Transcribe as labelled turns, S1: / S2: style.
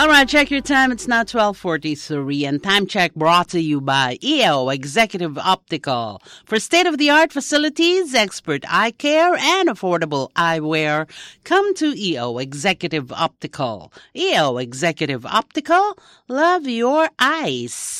S1: All right, check your time. It's now 12:43, and time check brought to you by EO Executive Optical. For state-of-the-art facilities, expert eye care, and affordable eyewear, come to EO Executive Optical. EO Executive Optical, love your eyes.